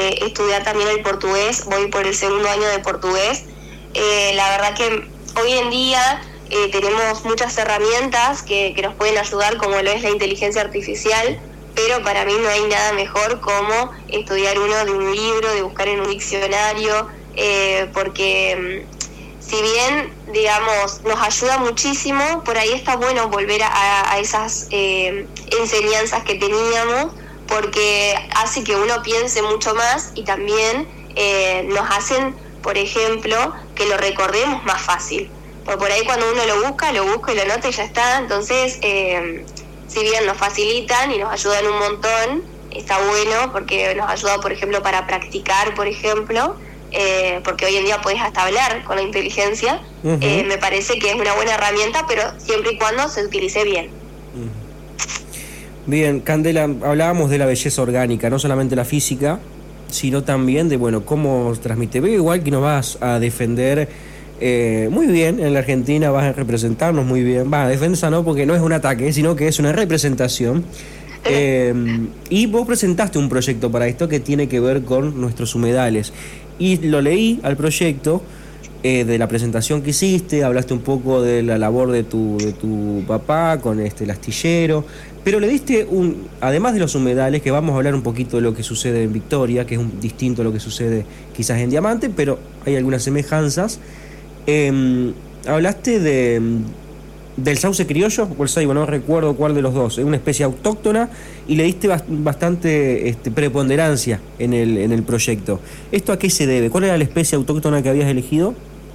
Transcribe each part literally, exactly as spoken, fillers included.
eh, estudiar también el portugués, voy por el segundo año de portugués. Eh, la verdad que hoy en día eh, tenemos muchas herramientas que, que nos pueden ayudar, como lo es la inteligencia artificial, pero para mí no hay nada mejor como estudiar uno de un libro, de buscar en un diccionario, eh, porque si bien, digamos, nos ayuda muchísimo, por ahí está bueno volver a, a esas eh, enseñanzas que teníamos, porque hace que uno piense mucho más y también eh, nos hacen, por ejemplo, que lo recordemos más fácil. Porque por ahí cuando uno lo busca, lo busca y lo nota y ya está. Entonces, eh, si bien nos facilitan y nos ayudan un montón, está bueno porque nos ayuda, por ejemplo, para practicar, por ejemplo, eh, porque hoy en día podés hasta hablar con la inteligencia. Uh-huh. eh, me parece que es una buena herramienta, pero siempre y cuando se utilice bien. Uh-huh. Bien, Candela, hablábamos de la belleza orgánica, no solamente la física, sino también de, bueno, cómo transmite. Veo igual que nos vas a defender eh, muy bien en la Argentina, vas a representarnos muy bien. Va, defensa no, porque no es un ataque, sino que es una representación. Eh, y vos presentaste un proyecto para esto que tiene que ver con nuestros humedales. Y lo leí al proyecto, eh, de la presentación que hiciste, hablaste un poco de la labor de tu, de tu papá con este, el astillero, pero le diste, un, además de los humedales, que vamos a hablar un poquito de lo que sucede en Victoria, que es un, distinto a lo que sucede quizás en Diamante, pero hay algunas semejanzas. Eh, hablaste de, del sauce criollo o el ceibo, no recuerdo cuál de los dos, es una especie autóctona, y le diste bastante este, preponderancia en el, en el proyecto. ¿Esto a qué se debe? ¿Cuál era la especie autóctona que habías elegido?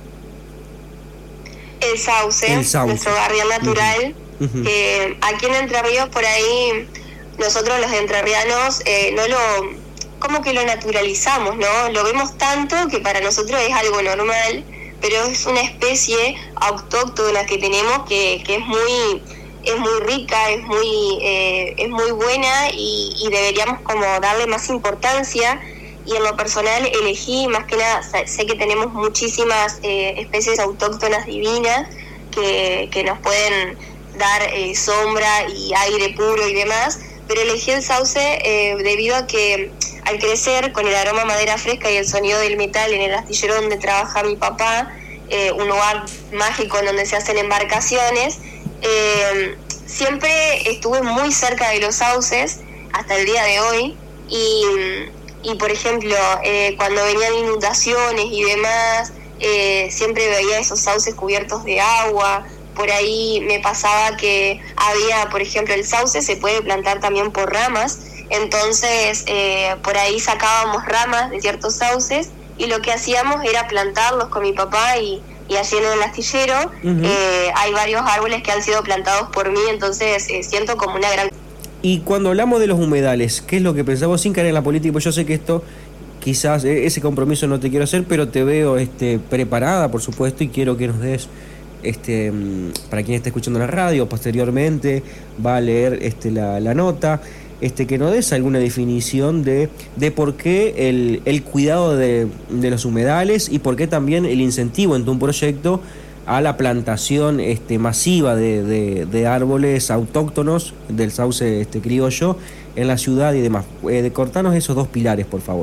El sauce, el sauce. Nuestro guardián natural. Uh-huh. Uh-huh. Eh, aquí en Entre Ríos, por ahí, nosotros los entrerrianos eh, no lo, como que lo naturalizamos, ¿no? Lo vemos tanto que para nosotros es algo normal, pero es una especie autóctona que tenemos que, que es muy es muy rica, es muy eh, es muy buena y, y deberíamos como darle más importancia. Y en lo personal elegí, más que nada, sé que tenemos muchísimas eh, especies autóctonas divinas que, que nos pueden dar eh, sombra y aire puro y demás, pero elegí el sauce eh, debido a que al crecer con el aroma a madera fresca y el sonido del metal en el astillero donde trabaja mi papá, eh, un lugar mágico en donde se hacen embarcaciones, eh, siempre estuve muy cerca de los sauces hasta el día de hoy y... Y, por ejemplo, eh, cuando venían inundaciones y demás, eh, siempre veía esos sauces cubiertos de agua. Por ahí me pasaba que había, por ejemplo, el sauce se puede plantar también por ramas. Entonces, eh, por ahí sacábamos ramas de ciertos sauces y lo que hacíamos era plantarlos con mi papá y, y allí en el astillero uh-huh. eh, hay varios árboles que han sido plantados por mí, entonces eh, siento como una gran... Y cuando hablamos de los humedales, ¿qué es lo que pensamos sin caer en la política? Pues yo sé que esto, quizás ese compromiso no te quiero hacer, pero te veo este, preparada, por supuesto, y quiero que nos des, este, para quien esté escuchando la radio, posteriormente va a leer este, la, la nota, este, que nos des alguna definición de, de por qué el, el cuidado de, de los humedales y por qué también el incentivo en tu proyecto a la plantación este, masiva de, de, de árboles autóctonos del sauce este, criollo en la ciudad y demás. Eh, de cortanos esos dos pilares, por favor.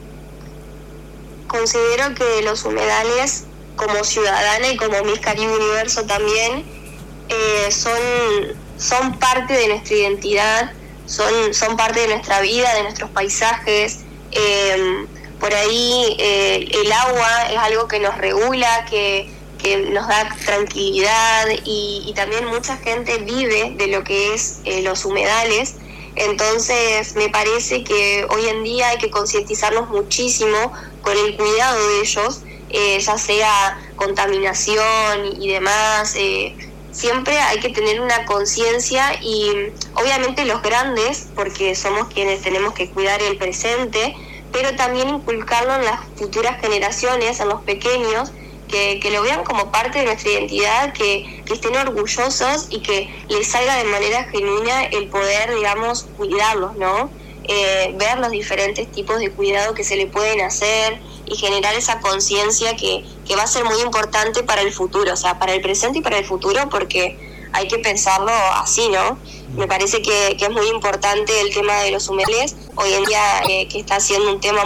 Considero que los humedales, como ciudadana y como Miss Caribe Universo también, eh, son, son parte de nuestra identidad, son, son parte de nuestra vida, de nuestros paisajes. Eh, por ahí eh, el agua es algo que nos regula, que que nos da tranquilidad y, y también mucha gente vive de lo que es eh, los humedales. Entonces me parece que hoy en día hay que concientizarnos muchísimo con el cuidado de ellos, eh, ya sea contaminación y demás. Eh, siempre hay que tener una conciencia y obviamente los grandes, porque somos quienes tenemos que cuidar el presente, pero también inculcarlo en las futuras generaciones, en los pequeños, Que, que lo vean como parte de nuestra identidad, que, que estén orgullosos y que les salga de manera genuina el poder, digamos, cuidarlos, ¿no? Eh, ver los diferentes tipos de cuidado que se le pueden hacer y generar esa conciencia que, que va a ser muy importante para el futuro, o sea, para el presente y para el futuro, porque hay que pensarlo así, ¿no? Me parece que, que es muy importante el tema de los humedales, hoy en día eh, que está siendo un tema